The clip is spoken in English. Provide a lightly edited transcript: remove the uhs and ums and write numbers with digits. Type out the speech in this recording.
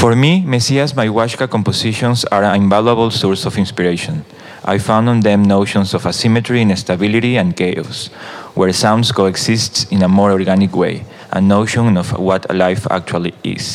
For me, Messias Mayhuasca compositions are an invaluable source of inspiration. I found on them notions of asymmetry, instability, and chaos, where sounds coexist in a more organic way, a notion of what life actually is.